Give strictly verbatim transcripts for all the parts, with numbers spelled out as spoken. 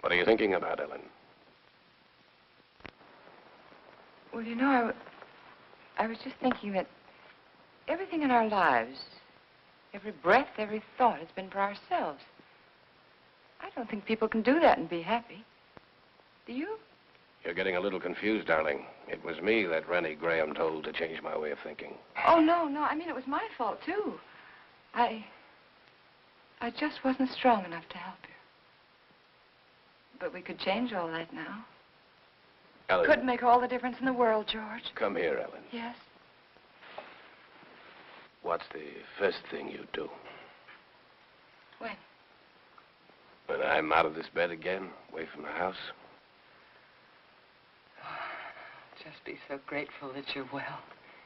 What are you thinking about, Ellen? Well, you know, I, w- I was just thinking that everything in our lives, every breath, every thought has been for ourselves. I don't think people can do that and be happy. Do you? You're getting a little confused, darling. It was me that Rennie Graham told to change my way of thinking. Oh, no, no. I mean, it was my fault, too. I... I just wasn't strong enough to help you. But we could change all that now. Ellen. Could make all the difference in the world, George. Come here, Ellen. Yes? What's the first thing you do? When? When I'm out of this bed again, away from the house? Just be so grateful that you're well.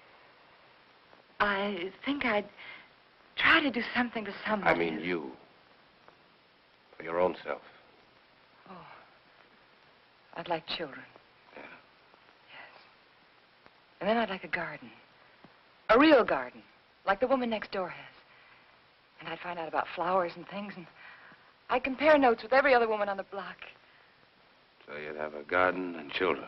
I think I'd try to do something to somebody. I mean you. For your own self. Oh. I'd like children. Yeah. Yes. And then I'd like a garden. A real garden. Like the woman next door has. And I'd find out about flowers and things, and I'd compare notes with every other woman on the block. So you'd have a garden and children.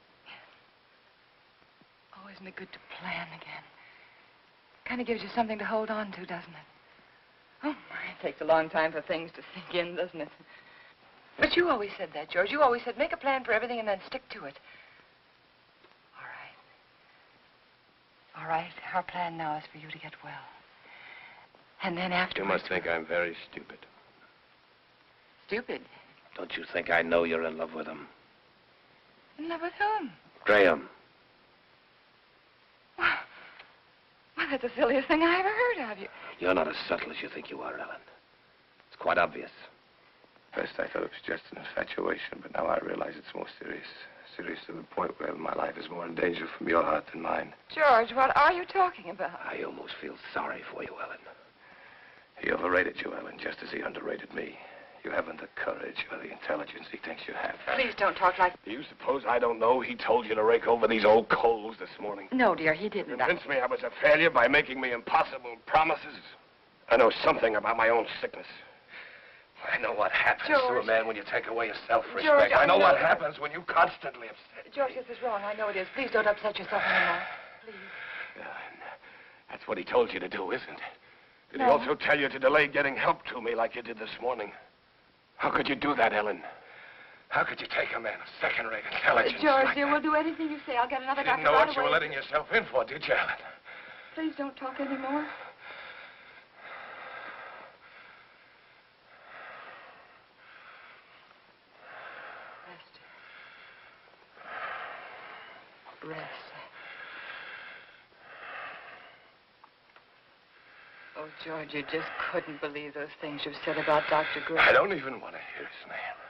Oh, isn't it good to plan again? Kind of gives you something to hold on to, doesn't it? Oh, my, it takes a long time for things to sink in, doesn't it? But you always said that, George. You always said make a plan for everything and then stick to it. All right. All right, our plan now is for you to get well. And then afterwards... You must think I'm very stupid. Stupid? Don't you think I know you're in love with him? In love with whom? Graham. Well, well, that's the silliest thing I ever heard of you. You're not as subtle as you think you are, Ellen. It's quite obvious. First, I thought it was just an infatuation, but now I realize it's more serious. Serious to the point where my life is more in danger from your heart than mine. George, what are you talking about? I almost feel sorry for you, Ellen. He overrated you, Ellen, just as he underrated me. You haven't the courage or the intelligence he thinks you have. Please don't talk like... Do you suppose I don't know he told you to rake over these old coals this morning? No, dear, he didn't. Convinced me I was a failure by making me impossible promises. I know something about my own sickness. I know what happens George. to a man when you take away his self-respect. George, I I know know what that. happens when you constantly upset George, me. this is wrong. I know it is. Please don't upset yourself anymore. Please. Yeah, and that's what he told you to do, isn't it? Did No. he also tell you to delay getting help to me like you did this morning? How could you do that, Ellen? How could you take a man of second-rate intelligence George, like dear, that? we'll do anything you say. I'll get another You didn't doctor know right what you away. were letting yourself in for, did you, Ellen? Please don't talk anymore. Rest. Rest. Oh, George, you just couldn't believe those things you've said about Doctor Gray. I don't even want to hear his name.